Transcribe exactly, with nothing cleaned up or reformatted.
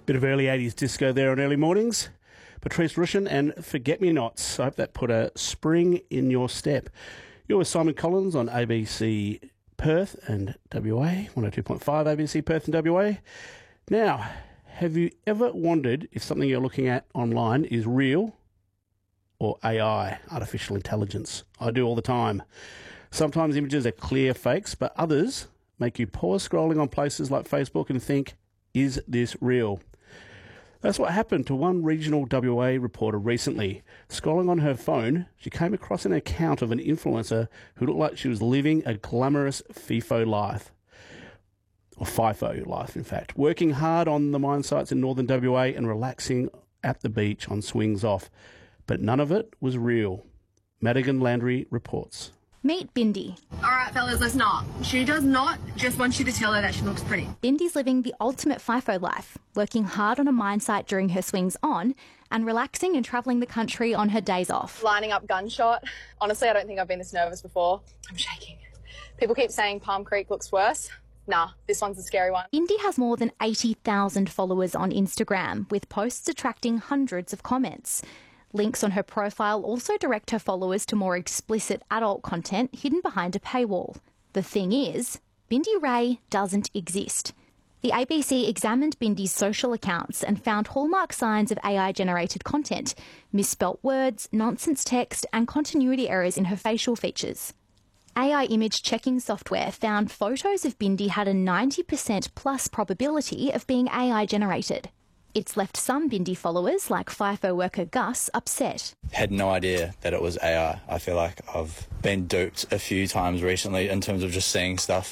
Bit of early eighties disco there on early mornings. Patrice Rushen and Forget Me Nots. I hope that put a spring in your step. You're with Simon Collins on A B C Perth and W A, one oh two point five A B C Perth and W A. Now, have you ever wondered if something you're looking at online is real or A I, artificial intelligence? I do all the time. Sometimes images are clear fakes, but others make you pause scrolling on places like Facebook and think, is this real? That's what happened to one regional W A reporter recently. Scrolling on her phone, she came across an account of an influencer who looked like she was living a glamorous FIFO life. Or FIFO life, in fact. Working hard on the mine sites in northern W A and relaxing at the beach on swings off. But none of it was real. Madigan Landry reports. Meet Bindi. All right, fellas, listen up. She does not just want you to tell her that she looks pretty. Bindi's living the ultimate FIFO life, working hard on a mine site during her swings on and relaxing and travelling the country on her days off. Lining up gunshot. Honestly, I don't think I've been this nervous before. I'm shaking. People keep saying Palm Creek looks worse. Nah, this one's a scary one. Bindi has more than eighty thousand followers on Instagram, with posts attracting hundreds of comments. Links on her profile also direct her followers to more explicit adult content hidden behind a paywall. The thing is, Bindi Ray doesn't exist. The A B C examined Bindi's social accounts and found hallmark signs of A I-generated content, misspelt words, nonsense text and continuity errors in her facial features. A I image checking software found photos of Bindi had a ninety percent plus probability of being A I-generated. It's left some Bindi followers, like FIFO worker Gus, upset. Had no idea that it was A I. I feel like I've been duped a few times recently in terms of just seeing stuff